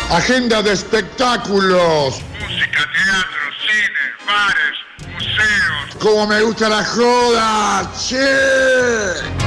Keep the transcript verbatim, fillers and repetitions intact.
Agenda de espectáculos. Música, teatro, cine, bares, museos. Como me gusta la joda, che.